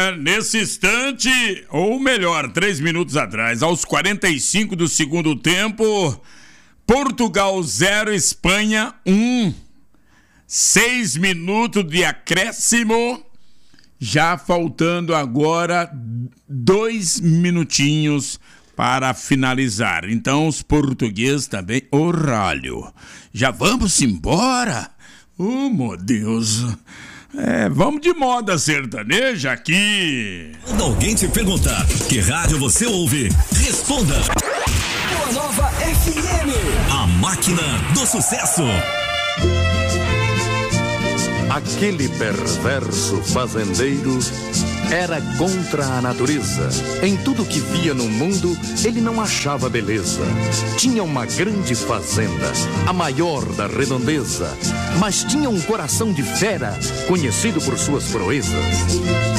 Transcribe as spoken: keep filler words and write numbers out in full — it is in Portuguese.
Olha, nesse instante, ou melhor, três minutos atrás, aos quarenta e cinco do segundo tempo, Portugal zero, Espanha um. Seis minutos de acréscimo, já faltando agora dois minutinhos para finalizar. Então os portugueses também, ô ralho, já vamos embora? Oh, meu Deus. É, vamos de moda sertaneja aqui. Quando alguém te perguntar que rádio você ouve, responda. Boa Nova F M, a máquina do sucesso. Aquele perverso fazendeiro era contra a natureza. Em tudo que via no mundo, ele não achava beleza. Tinha uma grande fazenda, a maior da redondeza, mas tinha um coração de fera, conhecido por suas proezas.